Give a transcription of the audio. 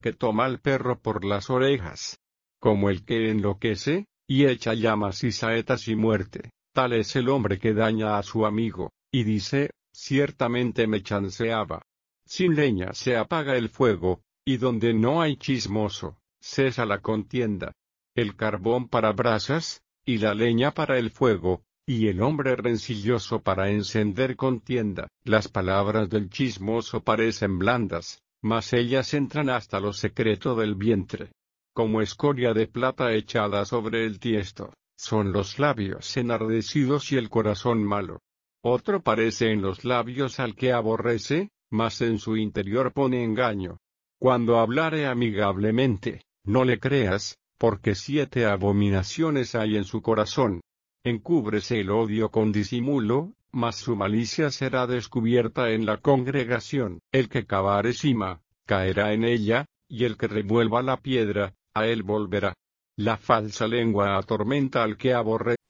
que toma al perro por las orejas. Como el que enloquece, y echa llamas y saetas y muerte, tal es el hombre que daña a su amigo, y dice, ciertamente me chanceaba. Sin leña se apaga el fuego, y donde no hay chismoso, cesa la contienda. El carbón para brasas, y la leña para el fuego, y el hombre rencilloso para encender contienda. Las palabras del chismoso parecen blandas, mas ellas entran hasta lo secreto del vientre. Como escoria de plata echada sobre el tiesto, son los labios enardecidos y el corazón malo. Otro parece en los labios al que aborrece, mas en su interior pone engaño. Cuando hablare amigablemente, no le creas, porque 7 abominaciones hay en su corazón. Encúbrese el odio con disimulo, mas su malicia será descubierta en la congregación. El que cavare sima, caerá en ella, y el que revuelva la piedra, a él volverá. La falsa lengua atormenta al que aborrece.